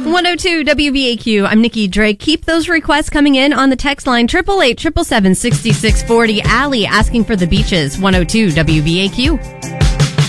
102 WVAQ. I'm Nikki Drake. Keep those requests coming in on the text line 888-777-6640. Allie asking for the beaches. 102 WVAQ.